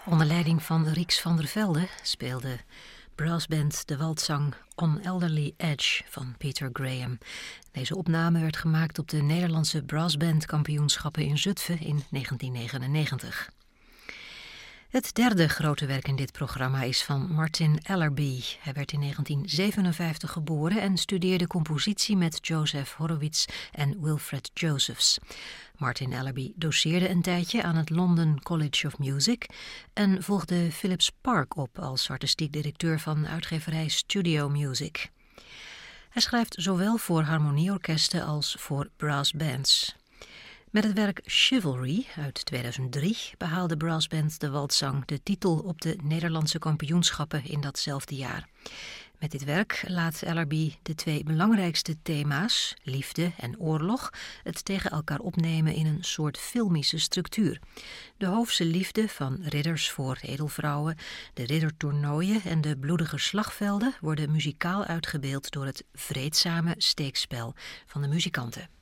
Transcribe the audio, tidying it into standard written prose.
Onder leiding van Rieks van der Velde speelde brassband de waltzang On Elderly Edge van Peter Graham. Deze opname werd gemaakt op de Nederlandse brassbandkampioenschappen in Zutphen in 1999. Het derde grote werk in dit programma is van Martin Ellerby. Hij werd in 1957 geboren en studeerde compositie met Joseph Horowitz en Wilfred Josephs. Martin Ellerby doceerde een tijdje aan het London College of Music en volgde Philips Park op als artistiek directeur van uitgeverij Studio Music. Hij schrijft zowel voor harmonieorkesten als voor brassbands. Met het werk Chivalry uit 2003 behaalde brassband de waltzang de titel op de Nederlandse kampioenschappen in datzelfde jaar. Met dit werk laat Ellerby de twee belangrijkste thema's, liefde en oorlog, het tegen elkaar opnemen in een soort filmische structuur. De hoofdse liefde van ridders voor edelvrouwen, de riddertoernooien en de bloedige slagvelden worden muzikaal uitgebeeld door het vreedzame steekspel van de muzikanten.